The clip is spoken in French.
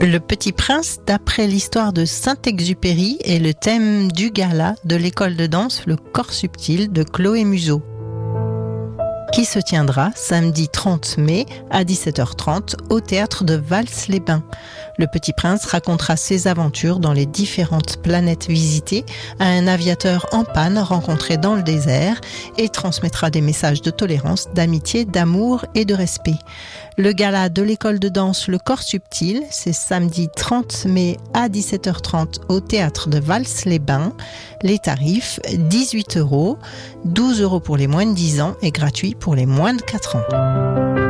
Le Petit Prince, d'après l'histoire de Saint-Exupéry, est le thème du gala de l'école de danse Le Corps Subtil de Chloé Museau, qui se tiendra samedi 30 mai à 17h30 au théâtre de Vals-les-Bains. Le Petit Prince racontera ses aventures dans les différentes planètes visitées à un aviateur en panne rencontré dans le désert et transmettra des messages de tolérance, d'amitié, d'amour et de respect. Le gala de l'école de danse Le Corps Subtil, c'est samedi 30 mai à 17h30 au théâtre de Vals-les-Bains. Les tarifs, 18 €, 12 € pour les moins de 10 ans et gratuit pour les moins de 4 ans.